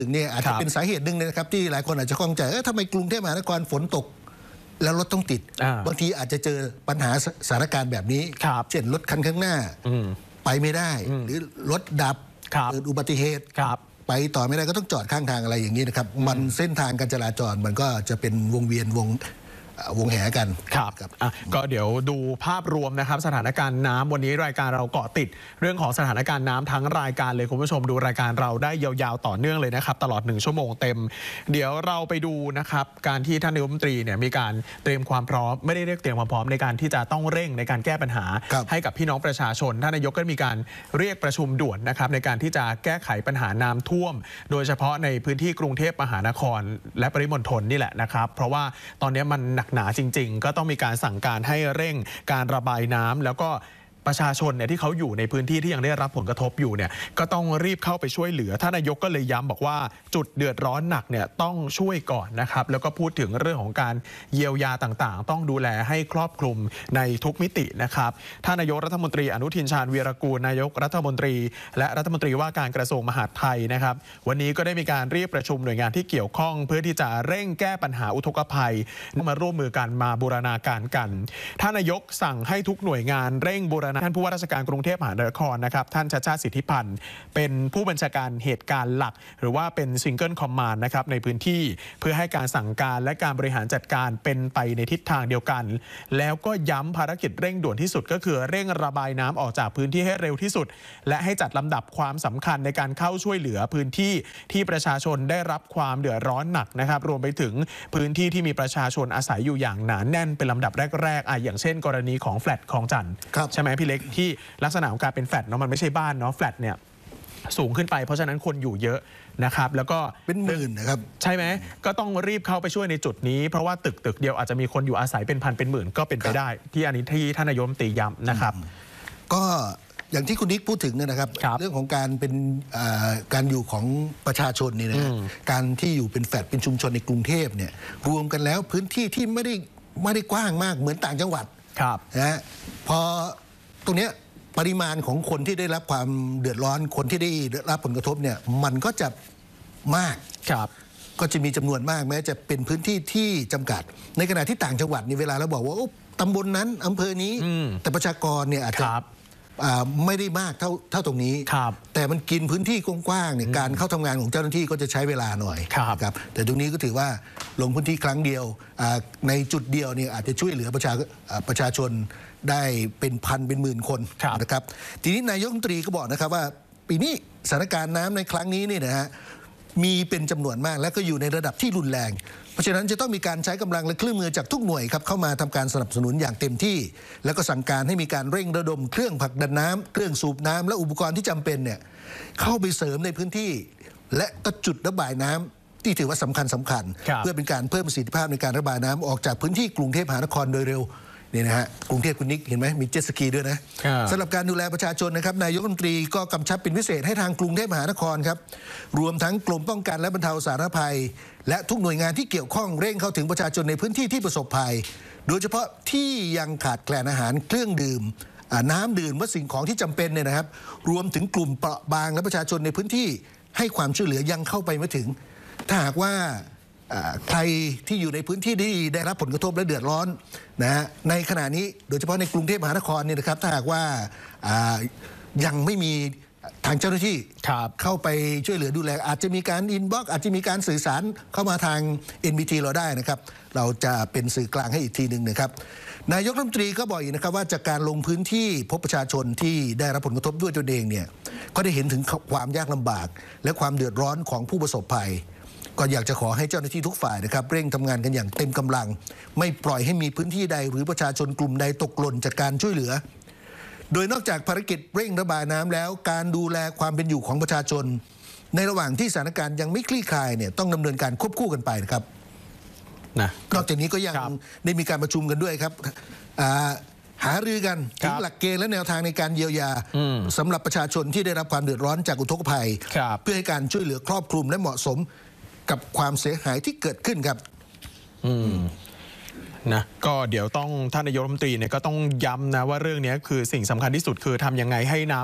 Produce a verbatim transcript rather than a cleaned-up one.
เนี่ยอาจจะเป็นสาเหตุหนึ่งนะครับที่หลายคนอาจจะข้องใจเออทำไมกรุงเทพมหานครฝนตกแล้วรถต้องติดบางทีอาจจะเจอปัญหาสถานการณ์แบบนี้เช่นรถคันข้างหน้าไปไม่ได้หรือรถดับเกิดอุบัติเหตุไปต่อไม่ได้ก็ต้องจอดข้างทางอะไรอย่างนี้นะครับมันเส้นทางการจราจรมันก็จะเป็นวงเวียนวงวงแหกันครับก็เดี๋ยวดูภาพรวมนะครับสถานการณ์น้ำวันนี้รายการเราเกาะติดเรื่องของสถานการณ์น้ำทั้งรายการเลยคุณผู้ชมดูรายการเราได้ยาวๆต่อเนื่องเลยนะครับตลอดหนึ่งชั่วโมงเต็มเดี๋ยวเราไปดูนะครับการที่ท่านนายกรัฐมนตรีเนี่ยมีการเตรียมความพร้อมไม่ได้เรียกเตรียมความพร้อมในการที่จะต้องเร่งในการแก้ปัญหาให้กับพี่น้องประชาชนท่านนายกก็มีการเรียกประชุมด่วนนะครับในการที่จะแก้ไขปัญหาน้ำท่วมโดยเฉพาะในพื้นที่กรุงเทพมหานครและปริมณฑลนี่แหละนะครับเพราะว่าตอนนี้มันหนักหนาจริงๆก็ต้องมีการสั่งการให้เร่งการระบายน้ำแล้วก็ประชาชนเนี่ยที่เขาอยู่ในพื้นที่ที่ยังได้รับผลกระทบอยู่เนี่ยก็ต้องรีบเข้าไปช่วยเหลือท่านนายกก็เลยย้ำบอกว่าจุดเดือดร้อนหนักเนี่ยต้องช่วยก่อนนะครับแล้วก็พูดถึงเรื่องของการเยียวยาต่างๆต้องดูแลให้ครอบคลุมในทุกมิตินะครับท่านนายกรัฐมนตรีอนุทินชาญวีรกูลนายกรัฐมนตรีและรัฐมนตรีว่าการกระทรวงมหาดไทยนะครับวันนี้ก็ได้มีการเรียกประชุมหน่วยงานที่เกี่ยวข้องเพื่อที่จะเร่งแก้ปัญหาอุทกภัยมาร่วมมือกันมาบูรณาการกันท่านนายกสั่งให้ทุกหน่วยงานเร่งบูรณาท่านผู้ว่าราชการกรุงเทพมหานครนะครับท่านชัชชาติสิทธิพันธ์เป็นผู้บัญชาการเหตุการณ์หลักหรือว่าเป็นซิงเกิลคอมมานด์นะครับในพื้นที่เพื่อให้การสั่งการและการบริหารจัดการเป็นไปในทิศทางเดียวกันแล้วก็ย้ำภารกิจเร่งด่วนที่สุดก็คือเร่งระบายน้ำออกจากพื้นที่ให้เร็วที่สุดและให้จัดลำดับความสำคัญในการเข้าช่วยเหลือพื้นที่ที่ประชาชนได้รับความเดือดร้อนหนักนะครับรวมไปถึงพื้นที่ที่มีประชาชนอาศัยอยู่อย่างหนาแน่นเป็นลำดับแรกๆอ่ะอย่างเช่นกรณีของแฟลตคลองจันทร์ใช่ไหมพี่เล็กที่ลักษณะของการเป็นแฟลตเนาะมันไม่ใช่บ้านเนาะแฟลตเนี่ยสูงขึ้นไปเพราะฉะนั้นคนอยู่เยอะนะครับแล้วก็เป็นหมื่นนะครับใช่ไหมก็ต้องรีบเข้าไปช่วยในจุดนี้เพราะว่าตึกตึกเดียวอาจจะมีคนอยู่อาศัยเป็นพันเป็นหมื่นก็เป็นไปได้ที่อันนี้ที่ท่านนายกรัฐมนตรีย้ำนะครับก็อย่างที่คุณนิกพูดถึงนะครับเรื่องของการเป็นการอยู่ของประชาชนนี่นะการที่อยู่เป็นแฟลตเป็นชุมชนในกรุงเทพเนี่ยรวมกันแล้วพื้นที่ที่ไม่ได้ไม่ได้กว้างมากเหมือนต่างจังหวัดนะฮะพอตรงเนี้ยปริมาณของคนที่ได้รับความเดือดร้อนคนที่ได้รับผลกระทบเนี่ยมันก็จะมากก็จะมีจำนวนมากแม้จะเป็นพื้นที่ที่จำกัดในขณะที่ต่างจังหวัดนี่เวลาเราบอกว่าตำบลนั้นอำเภอนี้แต่ประชากรเนี่ยอาจจะไม่ได้มากเท่าเท่าตรงนี้แต่มันกินพื้นที่กว้างๆเนี่ยการเข้าทำงานของเจ้าหน้าที่ก็จะใช้เวลาหน่อยครับแต่ตรงนี้ก็ถือว่าลงพื้นที่ครั้งเดียวในจุดเดียวเนี่ยอาจจะช่วยเหลือประชาประชาชนได้เป็นพันเป็นหมื่นคนนะครับทีนี้นายกรัฐมนตรีก็บอกนะครับว่าปีนี้สถานการณ์น้ำในครั้งนี้เนี่ยนะฮะมีเป็นจำนวนมากและก็อยู่ในระดับที่รุนแรงเพราะฉะนั้นจะต้องมีการใช้กำลังและเครื่องมือจากทุกหน่วยครับเข้ามาทำการสนับสนุนอย่างเต็มที่แล้วก็สั่งการให้มีการเร่งระดมเครื่องผลักดันน้ำเครื่องสูบน้ำและอุปกรณ์ที่จำเป็นเนี่ยเข้าไปเสริมในพื้นที่และก็จุดระบายน้ำที่ถือว่าสำคัญสำคัญเพื่อเป็นการเพิ่มประสิทธิภาพในการระบายน้ำออกจากพื้นที่กรุงเทพมหานครโดยเร็วนี่นะฮะกรุงเทพคุณนิกเห็นไหมมีเจ็ตสกีด้วยนะสำหรับการดูแลประชาชนนะครับนายกรัฐมนตรีก็กำชับเป็นพิเศษให้ทางกรุงเทพมหานครครับรวมทั้งกรมป้องกันและบรรเทาสาธารณภัยและทุกหน่วยงานที่เกี่ยวข้องเร่งเข้าถึงประชาชนในพื้นที่ที่ประสบภัยโดยเฉพาะที่ยังขาดแคลนอาหารเครื่องดื่มน้ำดื่มและสิ่งของที่จำเป็นเนี่ยนะครับรวมถึงกลุ่มเปราะบางและประชาชนในพื้นที่ให้ความช่วยเหลือยังเข้าไปไม่ถึงถ้าหากว่าใครที่อยู่ในพื้นที่ที่ได้รับผลกระทบและเดือดร้อนนะฮะในขณะนี้โดยเฉพาะในกรุงเทพมหานครเนี่ยนะครับถ้าหากว่ายังไม่มีทางเจ้าหน้าที่เข้าไปช่วยเหลือดูแลอาจจะมีการอินบ็อกซ์อาจจะมีการสื่อสารเข้ามาทาง เอ็น บี ที เราได้นะครับเราจะเป็นสื่อกลางให้อีกทีหนึ่งนะครับนายกรัฐมนตรีก็บอกอีกนะครับว่าจากการลงพื้นที่พบประชาชนที่ได้รับผลกระทบด้วยตัวเองเนี่ยก็ได้เห็นถึงความยากลำบากและความเดือดร้อนของผู้ประสบภัยก็อยากจะขอให้เจ้าหน้าที่ทุกฝ่ายนะครับเร่งทำงานกันอย่างเต็มกำลังไม่ปล่อยให้มีพื้นที่ใดหรือประชาชนกลุ่มใดตกหล่นจากการช่วยเหลือโดยนอกจากภารกิจเร่งระบายน้ำแล้วการดูแลความเป็นอยู่ของประชาชนในระหว่างที่สถานการณ์ยังไม่คลี่คลายเนี่ยต้องดำเนินการควบคู่กันไปนะครับนะนอกจากนี้ก็ยังได้มีการประชุมกันด้วยครับหารือกันถึงหลักเกณฑ์และแนวทางในการเยียวยาสำหรับประชาชนที่ได้รับความเดือดร้อนจากอุทกภัยเพื่อให้การช่วยเหลือครอบคลุมและเหมาะสมกับความเสียหายที่เกิดขึ้นครับนะก็เดี๋ยวต้องท่านนายกรัฐมนตรีเนี่ยก็ต้องย้ำนะว่าเรื่องนี้คือสิ่งสำคัญที่สุดคือทำยังไงให้น้ำ